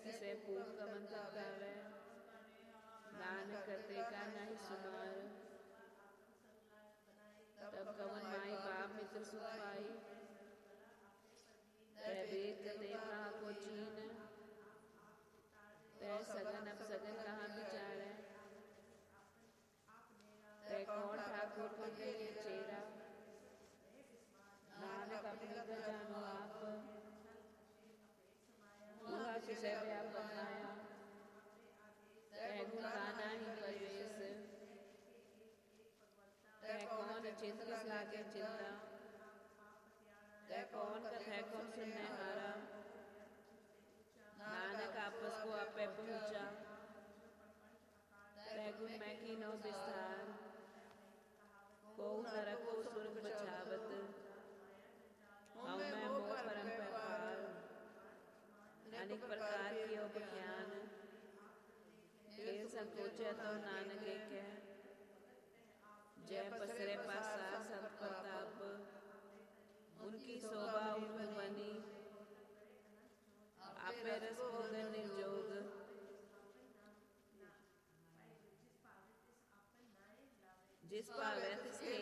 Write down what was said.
किसे पूर्व कमन तत्कावे, दान करते का नहीं सुमार। तब कवन माई बाप मित्र सुख पाई, तय वेद ते कहा को चीन, तय सगन अब सगन कहाँ विचारे, तय कौन ठाकुर को दे चेरा, नानक अपनी का जानो आप, वह किसे व्याप बनाया, तय गुण गाना ही परिवेश, तय कौन चिंत किस लागे चिंता, तय कौन कथा कौन सुनने हारा, नानक आपस को आपे पहुँचा, तय गुण मैं की नो विस्तार, को नरक को सुर्ग बचावत, हम मैं मोह परम प्रकार, अनेक प्रकार की उपख्यान, खेल संकोचे तो नानक के, जय पसरे पासा संत प्रताप, उनकी शोभा उन बनी, आपे रस भोगन निर्जोग, जिस पावे